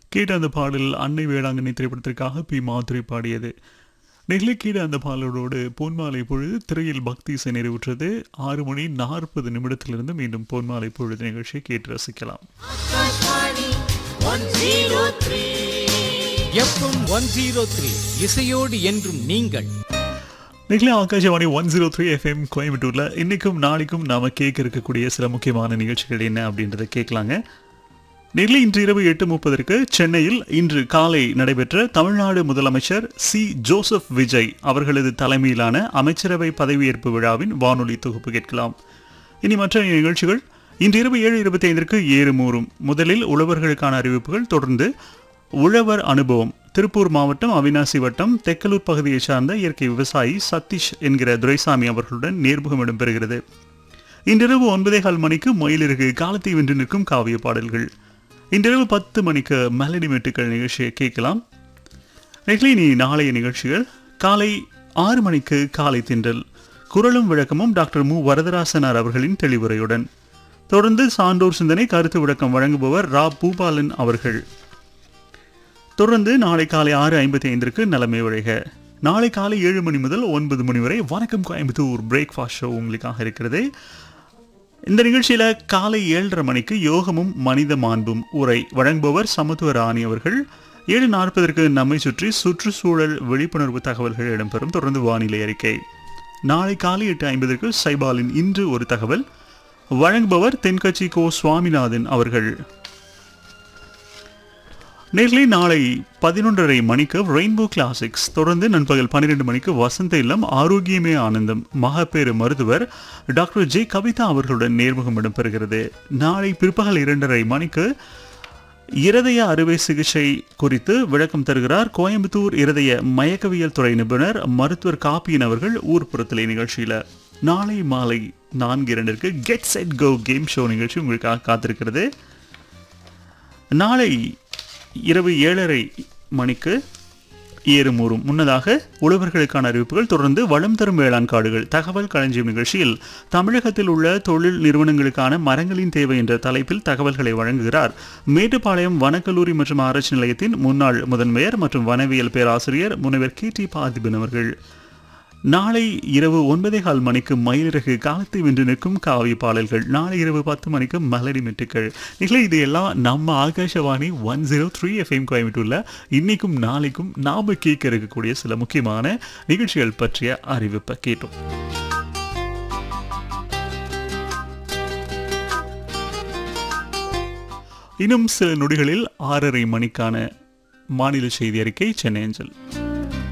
கேட்ட அந்த பாடல் அன்னை வேளாங்கண்ணி திரைப்படத்திற்காக பி மாதுரி பாடியது. நெகிழி கீழ அந்த பாடலோடு பொன்மாலை பொழுது திரையில் பக்தி இசை நிறைவுற்றது. 6:40 மீண்டும் பொன்மாலை பொழுது நிகழ்ச்சியை கேட்டு ரசிக்கலாம். எஃப்எம் 103 இசையோடு என்றும் நீங்கள். நெகிழி ஆகாஷவாணி 103 FM கோயம்புத்தூர்ல இன்னைக்கும் நாளைக்கும் நாம கேட்க இருக்கக்கூடிய சில முக்கியமான நிகழ்ச்சிகள் என்ன அப்படின்றத கேட்கலாங்க. நெகிழி இன்று இரவு 8:30 சென்னையில் இன்று காலை நடைபெற்ற தமிழ்நாடு முதலமைச்சர் சி ஜோசப் விஜய் அவர்களது தலைமையிலான அமைச்சரவை பதவியேற்பு விழாவின் வானொலி தொகுப்பு கேட்கலாம். இனி மற்ற நிகழ்ச்சிகள் இன்று இரவு 7:25 ஏறுமூறும். முதலில் உழவர்களுக்கான அறிவிப்புகள், தொடர்ந்து உழவர் அனுபவம். திருப்பூர் மாவட்டம் அவினாசி வட்டம் தெக்கலூர் பகுதியை சார்ந்த இயற்கை விவசாயி சதீஷ் என்கிற துரைசாமி அவர்களுடன் நேர்முகம் இடம்பெறுகிறது. இன்றிரவு 9:15 மயிலிறகு காலத்தை வென்று நிற்கும் காவிய பாடல்கள். இன்றிரவு 10 மெலடி மெட்டுக்கள் நிகழ்ச்சியை கேட்கலாம். நெகிழி நாளைய நிகழ்ச்சிகள் காலை 6 காலை திண்டல், குரலும் விளக்கமும் டாக்டர் மு வரதராசனார் அவர்களின் தெளிவுரையுடன். தொடர்ந்து சான்றோர் சிந்தனை கருத்து விளக்கம் வழங்குபவர் ரா பூபாலன் அவர்கள். தொடர்ந்து நாளை காலை 6:55 நலமே விழைக. நாளை காலை 7 மணி முதல் 9 மணி வரை வணக்கம் கோயம்புத்தூர் பிரேக்ஃபாஸ்ட் ஷோ உங்களுக்காக இருக்கிறது. இந்த நிகழ்ச்சியில காலை 7:30 யோகமும் மனித மாண்பும் உரை வழங்குபவர் சமத்துவ ராணி அவர்கள். 7:40 நம்மை சுற்றி சுற்றுச்சூழல் விழிப்புணர்வு தகவல்கள் இடம்பெறும். தொடர்ந்து வானிலை அறிக்கை. நாளை காலை 8:50 சைபாலின் இன்று ஒரு தகவல் வழங்குபவர் தென்கட்சி கோ சுவாமிநாதன் அவர்கள். நேர்லி நாளை 11:30 ரெயின்போ கிளாசிக்ஸ். தொடர்ந்து நண்பகல் 12 வசந்த இல்லம் ஆரோக்கியமே ஆனந்தம் மகப்பேறு மருத்துவர் டாக்டர் ஜே கவிதா அவர்களுடன் நேர்முகம் இடம்பெறுகிறது. நாளை பிற்பகல் 2:30 இருதய அறுவை சிகிச்சை குறித்து விளக்கம் தருகிறார் கோயம்புத்தூர் இருதய மயக்கவியல் துறை நிபுணர் மருத்துவர் காப்பியன் அவர்கள் ஊர்ப்புறத்திலே நிகழ்ச்சியில. நாளை மாலை 4:02 get set go game show நிகழ்ச்சி உங்களுக்காக காத்திருக்கிறது. நாளை இரவு 7:30 ஏறுமூறும். முன்னதாக உழவர்களுக்கான அறிவிப்புகள், தொடர்ந்து வளம் தரும் வேளாண் காடுகள் தகவல் களஞ்சியம் நிகழ்ச்சியில் தமிழகத்தில் உள்ள தொழில் நிறுவனங்களுக்கான மரங்களின் தேவை என்ற தலைப்பில் தகவல்களை வழங்குகிறார் மேட்டுப்பாளையம் வனக்கல்லூரி மற்றும் ஆராய்ச்சி நிலையத்தின் முன்னாள் முதன்மையர் மற்றும் வனவியல் பேராசிரியர் முனைவர் KT பார்த்திபன் அவர்கள். நாளை இரவு 9:15 மயிலிறகு காலத்தை வென்று நிற்கும் காவிய பாடல்கள். நாளை இரவு 10 மெலடி மெட்டுக்கள். இது எல்லாம் நம்ம ஆகாஷவாணி 103 FM கோயம்புத்தூர்ல இன்னைக்கும் நாளைக்கும் நாம கேட்க இருக்கக்கூடிய சில முக்கியமான நிகழ்ச்சிகள் பற்றிய அறிவிப்பை கேட்டோம். இன்னும் சில நொடிகளில் 6:30 மாநில செய்தி அறிக்கை சென்னை அஞ்சல்.